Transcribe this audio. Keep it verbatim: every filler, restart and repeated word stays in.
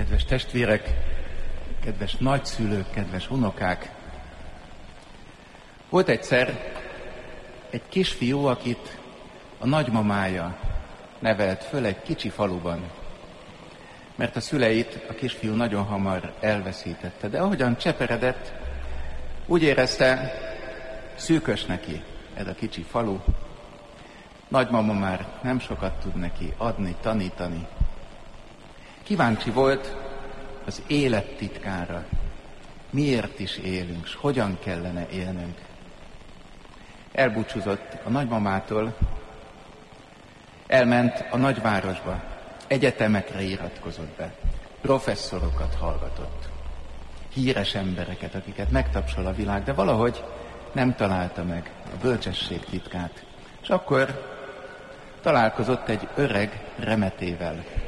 Kedves testvérek, kedves nagyszülők, kedves unokák! Volt egyszer egy kisfiú, akit a nagymamája nevelt föl egy kicsi faluban, mert a szüleit a kisfiú nagyon hamar elveszítette. De ahogyan cseperedett, úgy érezte, szűkös neki ez a kicsi falu. Nagymama már nem sokat tud neki adni, tanítani. Kíváncsi volt az élet titkára. Miért is élünk, s hogyan kellene élnünk. Elbúcsúzott a nagymamától, elment a nagyvárosba, egyetemekre iratkozott be, professzorokat hallgatott, híres embereket, akiket megtapsol a világ, de valahogy nem találta meg a bölcsesség titkát. És akkor találkozott egy öreg remetével,